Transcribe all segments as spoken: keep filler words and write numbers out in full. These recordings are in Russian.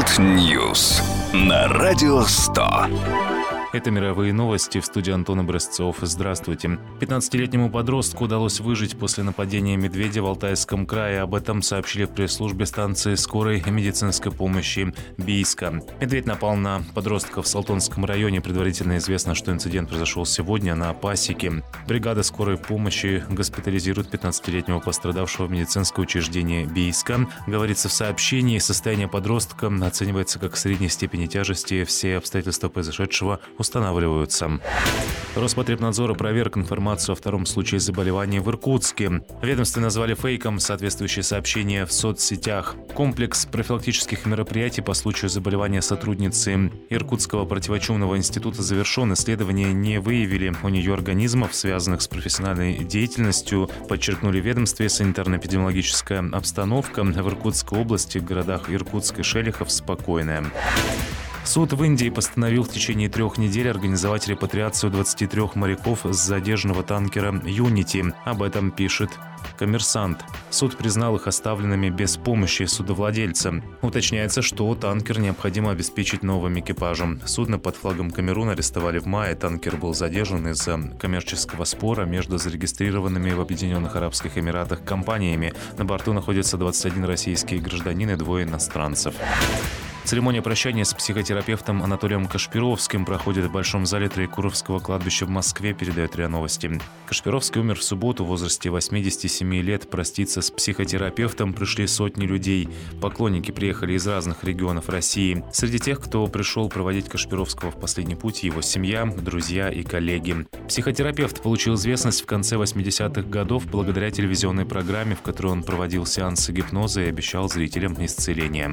World News на Радио сто. Это мировые новости, в студии Антон Образцов. Здравствуйте. пятнадцатилетнему подростку удалось выжить после нападения медведя в Алтайском крае. Об этом сообщили в пресс-службе станции скорой медицинской помощи Бийска. Медведь напал на подростка в Салтонском районе. Предварительно известно, что инцидент произошел сегодня на пасеке. Бригада скорой помощи госпитализирует пятнадцатилетнего пострадавшего в медицинское учреждение Бийска. Говорится в сообщении, состояние подростка оценивается как средней степени тяжести. Все обстоятельства произошедшего устанавливаются. Роспотребнадзор опроверг информацию о втором случае заболевания в Иркутске. Ведомство назвали фейком соответствующее сообщение в соцсетях. Комплекс профилактических мероприятий по случаю заболевания сотрудницы Иркутского противочумного института завершен. Исследования не выявили у нее организмов, связанных с профессиональной деятельностью. Подчеркнули ведомстве, санитарно-эпидемиологическая обстановка в Иркутской области, в городах Иркутск и Шелихов спокойная. Суд в Индии постановил в течение трех недель организовать репатриацию двадцати трёх моряков с задержанного танкера «Юнити». Об этом пишет «Коммерсант». Суд признал их оставленными без помощи судовладельца. Уточняется, что танкер необходимо обеспечить новым экипажем. Судно под флагом Камеруна арестовали в мае. Танкер был задержан из-за коммерческого спора между зарегистрированными в Объединенных Арабских Эмиратах компаниями. На борту находятся двадцать один российский гражданин и двое иностранцев. Церемония прощания с психотерапевтом Анатолием Кашпировским проходит в Большом зале Троекуровского кладбища в Москве, передает РИА Новости. Кашпировский умер в субботу в возрасте восьмидесяти семи лет. Проститься с психотерапевтом пришли сотни людей. Поклонники приехали из разных регионов России. Среди тех, кто пришел проводить Кашпировского в последний путь, его семья, друзья и коллеги. Психотерапевт получил известность в конце восьмидесятых годов благодаря телевизионной программе, в которой он проводил сеансы гипноза и обещал зрителям исцеление.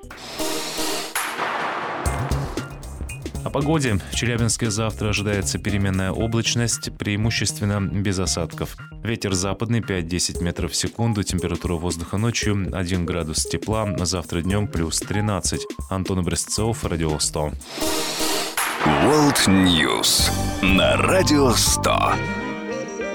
О погоде. В Челябинске завтра ожидается переменная облачность, преимущественно без осадков. Ветер западный пять-десять метров в секунду, температура воздуха ночью один градус тепла, завтра днем плюс тринадцать. Антон Образцов, Радио сто. World News на Радио сто.